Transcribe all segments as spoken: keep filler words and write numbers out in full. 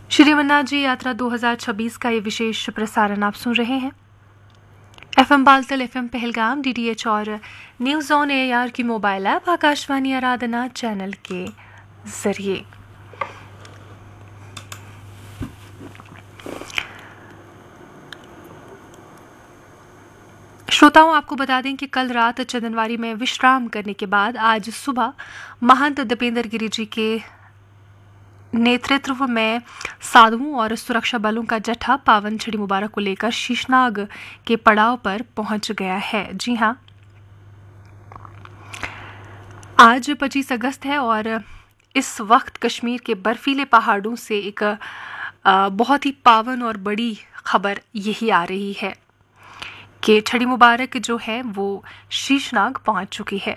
श्री अमरनाथ जी यात्रा दो हज़ार छब्बीस का ये विशेष प्रसारण आप सुन रहे हैं। FM Baltal, FM Pahalgam, DTH और न्यूज ऑन एआर की मोबाइल ऐप, आकाशवाणी आराधना चैनल के जरिए। श्रोताओं, आपको बता दें कि कल रात चंदनवारी में विश्राम करने के बाद आज सुबह महंत दीपेंद्र गिरी जी के नेतृत्व में साधुओं और सुरक्षा बलों का जत्था पावन छड़ी मुबारक को लेकर शीशनाग के पड़ाव पर पहुंच गया है। जी हां, आज पच्चीस अगस्त है और इस वक्त कश्मीर के बर्फीले पहाड़ों से एक बहुत ही पावन और बड़ी खबर यही आ रही है कि छड़ी मुबारक जो है वो शीशनाग पहुंच चुकी है।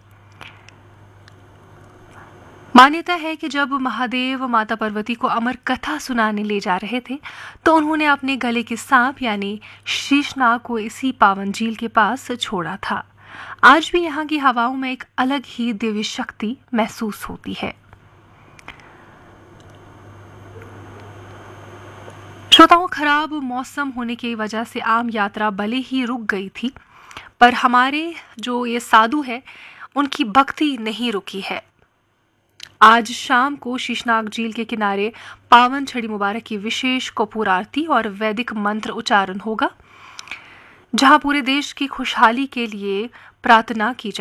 मान्यता है कि जब महादेव माता पार्वती को अमर कथा सुनाने ले जा रहे थे तो उन्होंने अपने गले के सांप यानी शीशनाग को इसी पावन झील के पास छोड़ा था। आज भी यहाँ की हवाओं में एक अलग ही दिव्य शक्ति महसूस होती है। श्रोताओं, खराब मौसम होने की वजह से आम यात्रा भले ही रुक गई थी, पर हमारे जो ये साधु है उनकी भक्ति नहीं रुकी है। आज शाम को शीशनाग झील के किनारे पावन छड़ी मुबारक की विशेष कपूर आरती और वैदिक मंत्र उच्चारण होगा, जहां पूरे देश की खुशहाली के लिए प्रार्थना की जाए।